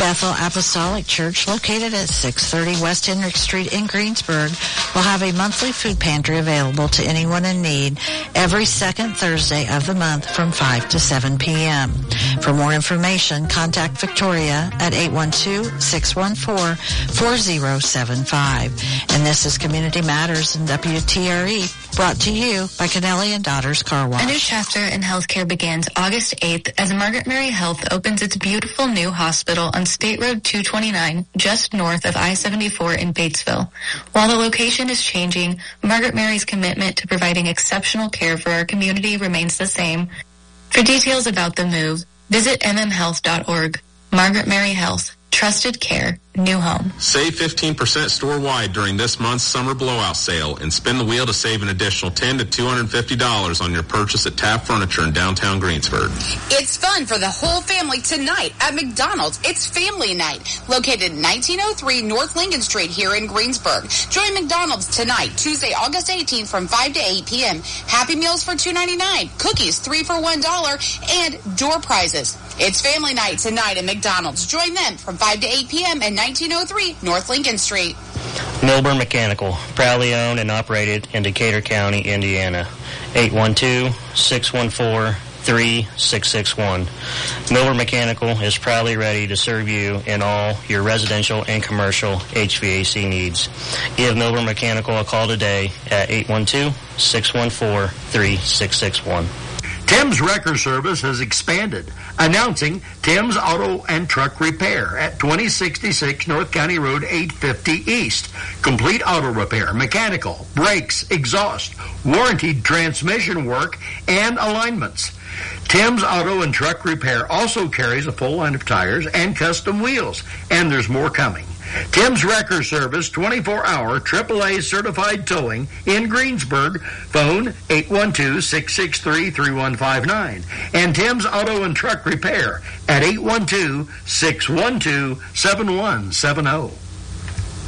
Bethel Apostolic Church, located at 630 West Hendrick Street in Greensburg, will have a monthly food pantry available to anyone in need every second Thursday of the month from 5 to 7 p.m. For more information, contact Victoria at 812-614-4075. And this is Community Matters in WTRE, brought to you by Kennelly and Daughters Car Wash. A new chapter in healthcare begins August 8th as Margaret Mary Health opens its beautiful new hospital on State Road 229, just north of I-74 in Batesville. While the location is changing, Margaret Mary's commitment to providing exceptional care for our community remains the same. For details about the move, visit mmhealth.org. Margaret Mary Health. Trusted care, new home. Save 15% store-wide during this month's summer blowout sale and spin the wheel to save an additional $10 to $250 on your purchase at Taft Furniture in downtown Greensburg. It's fun for the whole family tonight at McDonald's. It's Family Night, located 1903 North Lincoln Street here in Greensburg. Join McDonald's tonight, Tuesday, August 18th from 5 to 8 p.m. Happy Meals for $2.99, cookies 3 for $1, and door prizes. It's Family Night tonight at McDonald's. Join them from 5 to 8 p.m. at 1903 North Lincoln Street. Milburn Mechanical, proudly owned and operated in Decatur County, Indiana. 812-614-3661. Milburn Mechanical is proudly ready to serve you in all your residential and commercial HVAC needs. Give Milburn Mechanical a call today at 812-614-3661. Tim's Wrecker Service has expanded, announcing Tim's Auto and Truck Repair at 2066 North County Road 850 East. Complete auto repair, mechanical, brakes, exhaust, warranted transmission work, and alignments. Tim's Auto and Truck Repair also carries a full line of tires and custom wheels, and there's more coming. Tim's Wrecker Service, 24-hour AAA certified towing in Greensburg. Phone 812-663-3159. And Tim's Auto and Truck Repair at 812-612-7170.